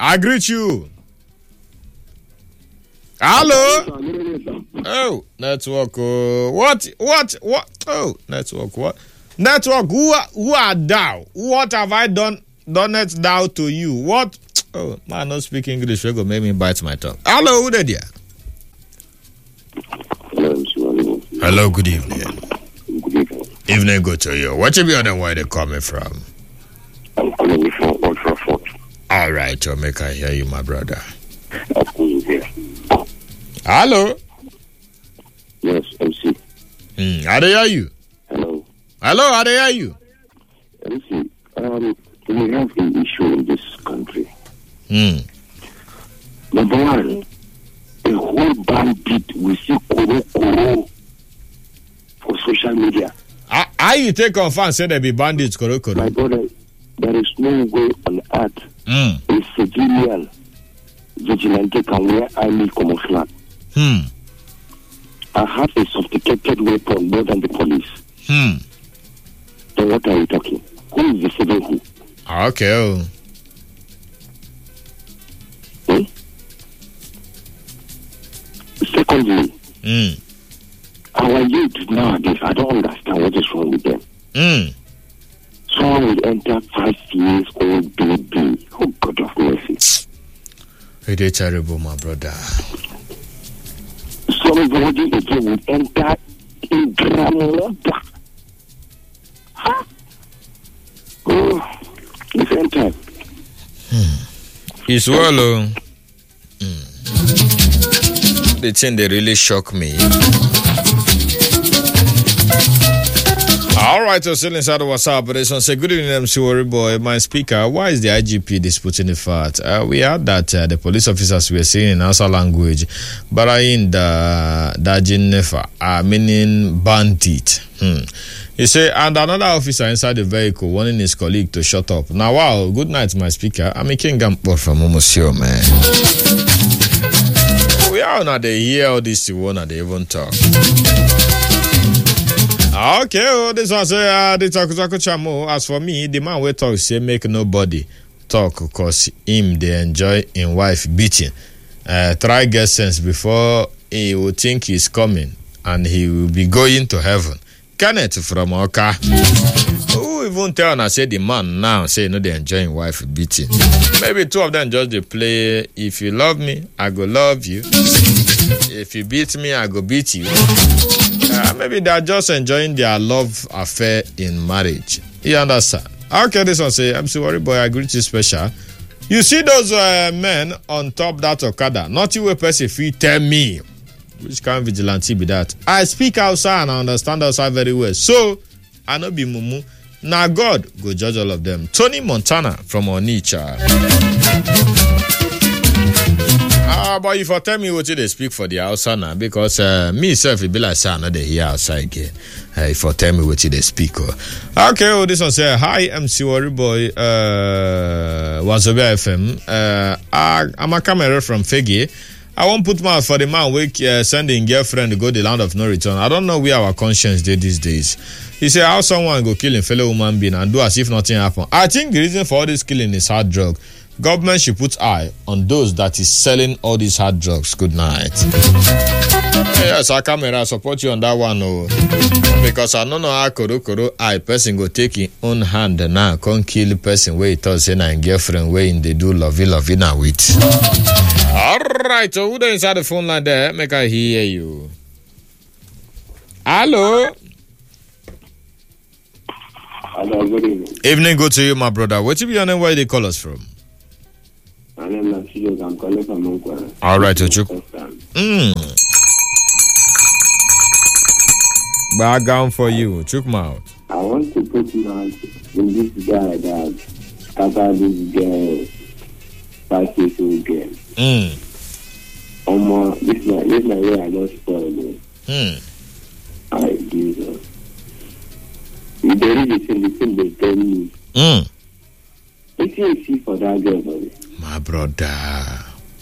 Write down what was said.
I greet you. Hello. Oh, network. What? Oh, network. What? Network. Who are thou? What have I done it thou to you? What? Oh, man, not speak English. You go make me bite my tongue. Hello, who there? Hello, good evening. Good evening. Evening, good to you. What you be on and where they coming from? I'm calling from Old Trafford. All right, to make I hear you, my brother. Here. Hello. Yes, MC. How they hear you? Hello. Hello, how they hear you? MC, we have an issue in this country. Number one, a whole bandit we see koro for social media. How you take confirm say there be bandits koro? My brother, there is no way on earth a civilian vigilante can wear army camouflage. I have a sophisticated weapon more than the police. Then what are you talking? Who is the civil who? Okay. Secondly, our youth nowadays, I don't understand what is wrong with them. Someone will enter 5 years old baby. Oh, God of mercy. It is terrible, my brother. Somebody again will enter a grandmother. Huh? Oh, it's enter. It's well, the thing they really shock me. All right, so still inside the WhatsApp, but this one say, good evening, MC Worry Boy. My speaker, why is the IGP disputing the fact? We heard that the police officers were saying in Hausa language, Barayin da Jinnefa, meaning bandit. He said, and another officer inside the vehicle warning his colleague to shut up. Now, wow, good night, my speaker. I'm a King Gampo from Omosio, man. We are not they hear all this, one they even talk. Okay, this one say, the talk chamo. As for me, the man we talk say make nobody talk because him they enjoy in wife beating. Try get sense before he will think he's coming and he will be going to heaven. Kenneth from Oka. Who even tell and say the man now say no they enjoying wife beating. Maybe two of them just they play. If you love me, I go love you. If you beat me, I go beat you. Maybe they are just enjoying their love affair in marriage. You understand? Okay, this one say, I'm sorry, boy, I greet you special. You see those men on top that Okada, not you a person if you tell me. Which kind of vigilante be that? I speak outside and I understand outside very well. So, I know be mumu. Now God go judge all of them. Tony Montana from Onitsha. But if you tell me what they speak for the outside now, because me self it be like say I know they hear outside again. If you tell me what they speak. Okay, this one say, hi, MC Worry Boy, Wazobia FM. I'm a camera from Fegi. I won't put mouth for the man sending girlfriend to go the land of no return. I don't know where our conscience did these days. He said how someone go kill a fellow human being and do as if nothing happened. I think the reason for all this killing is hard drug. Government should put eye on those that is selling all these hard drugs. Good night. Yes, I camera support you on that one. Oh. Because I don't know how koro I person go take in own hand now can't kill the person where he thought say na girlfriend where in they do lovey now with. Alright, so who there inside the phone line there? Make I hear you. Hello? Hello, good evening. Evening, good to you, my brother. What you be your name? Where they call us from? My name is Chijok. I'm calling from Monkwa. Alright, Ochuk. Back down for you. Chook mouth. I want to put mouth in this guy that scattered this girl 5 years old girl. This my way I don't spoil it. I Jesus. You don't really the thing they tell me. What do you see for that girl, buddy? My brother.